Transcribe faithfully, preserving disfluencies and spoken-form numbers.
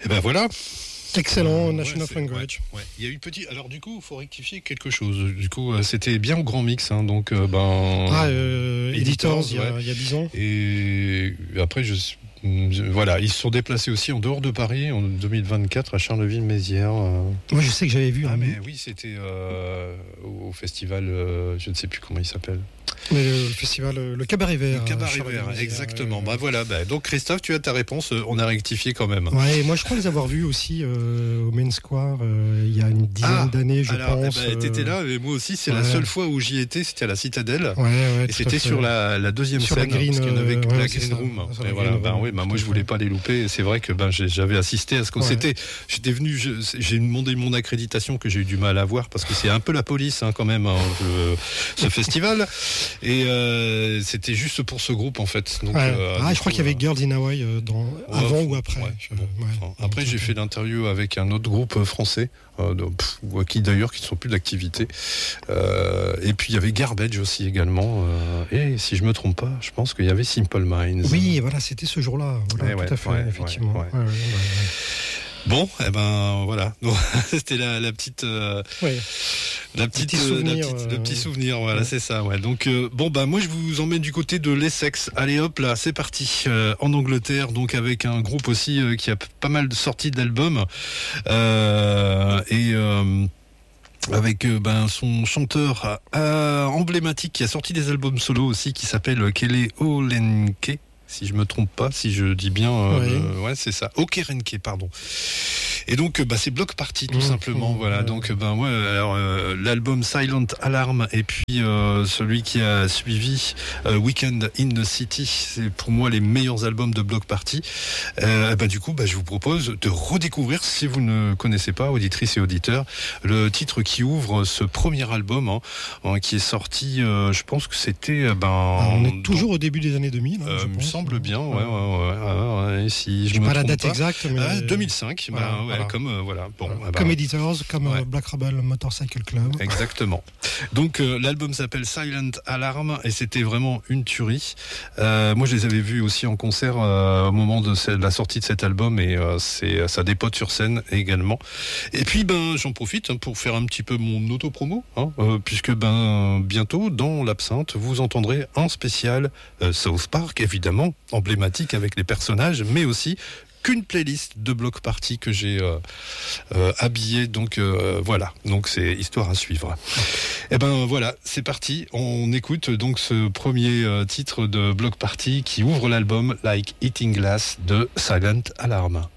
Et ben voilà. Excellent, Euh, Nation ouais, of c'est- Language. Ouais, ouais. Il y a eu petit. Alors du coup, il faut rectifier quelque chose. Du coup, euh, c'était bien au Grand Mix, hein, donc euh, ben. Ah, euh, Editors, Editors, il y a- ouais. il y a dix ans. Et après, je, je- voilà, ils se sont déplacés aussi en dehors de Paris en deux mille vingt-quatre à Charleville-Mézières. euh. Moi, je sais que j'avais vu Ah un mais oui, c'était euh, au festival, euh, je ne sais plus comment il s'appelle. mais le festival, euh, le Cabaret Vert. Le Cabaret euh, Charles Vert, de Mézières, exactement. ouais. Bah voilà. Bah, donc Christophe, tu as ta réponse. euh, On a rectifié quand même. Ouais, moi je crois les avoir vus aussi euh, au Main Square euh, il y a une dizaine Ah, d'années, je Alors, pense. eh ben, t'étais euh, là, et moi aussi, c'est ouais. la seule fois où j'y étais, c'était à la Citadelle. Ouais, ouais. Et tout à c'était fait. sur la, la deuxième Sur la scène, green, parce qu'il y en avait que euh, la ouais, c'est green ça. room. Sur Et la voilà, green ben room, oui, ben tout moi à je voulais fait. pas les louper. Et c'est vrai que ben j'ai- j'avais assisté à ce qu'on Ouais. s'était. J'étais venu, je- j'ai demandé mon accréditation que j'ai eu du mal à voir parce que c'est un peu la police hein, quand même hein, le- ce festival. Et euh, c'était juste pour ce groupe en fait. Donc, Ouais. euh, Ah, du je crois coup, qu'il y avait euh, Girls in Hawaii euh, dans... avant ou après. ouais, Je- bon, ouais. enfin, après, j'ai fait l'interview avec un autre groupe euh, français, euh, de- pff, ou qui d'ailleurs qui ne sont plus d'activité. Euh, et puis il y avait Garbage aussi également. euh, et si je me trompe pas, je pense qu'il y avait Simple Minds. Oui, voilà, c'était ce jour-là. Voilà, Eh tout ouais, à fait, ouais, effectivement. ouais, ouais. Ouais, ouais, ouais, Bon, eh ben voilà. Donc, c'était la, la petite, euh, ouais. la petite, petit euh, souvenir, la petite- euh, le petit souvenir. Voilà, ouais. c'est ça. Ouais. Donc euh, bon, bah moi je vous emmène du côté de l'Essex. Allez hop là, c'est parti. Euh, en Angleterre, donc avec un groupe aussi euh, qui a p- pas mal de sorties d'albums euh, et. Euh, avec euh, ben, son chanteur euh, emblématique qui a sorti des albums solo aussi, qui s'appelle Kele Olenke, si je me trompe pas, si je dis bien, euh, Oui. le- ouais c'est ça, Okerenke, pardon. Et donc euh, bah, c'est Bloc Party tout Mmh, simplement, mmh, voilà. ouais. Donc ben ouais, alors euh, l'album Silent Alarm et puis euh, celui qui a suivi euh, Weekend in the City, c'est pour moi les meilleurs albums de Bloc Party. Euh, bah, du coup, bah, je vous propose de redécouvrir, si vous ne connaissez pas, auditrices et auditeurs, le titre qui ouvre ce premier album hein, hein, qui est sorti, euh, je pense que c'était... euh, Ben, Ah, on est dans- toujours au début des années deux mille. Hein, euh, je me pense. semble bien, ouais, ouais, ouais, ouais, ouais, si je J'ai me pas la trompe date pas. exacte, mais... Ah, deux mille cinq, bah, Voilà, ouais, voilà. comme euh, voilà. Bon, Voilà. ah bah, Comme Editors, comme ouais. euh, Black Rebel Motorcycle Club. Exactement. Donc euh, l'album s'appelle Silent Alarm et c'était vraiment une tuerie. Euh, moi je les avais vus aussi en concert euh, au moment de, ce- de la sortie de cet album et euh, c'est ça dépote sur scène également. Et puis ben j'en profite hein, pour faire un petit peu mon auto-promo hein, euh, puisque ben bientôt dans l'absinthe vous entendrez un spécial euh, South Park évidemment emblématique avec les personnages mais aussi qu'une playlist de Bloc Party que j'ai euh, euh, habillée. Donc euh, voilà, donc c'est histoire à suivre. Et ben voilà, c'est parti. On écoute donc ce premier euh, titre de Bloc Party qui ouvre l'album Like Eating Glass de Silent Alarm.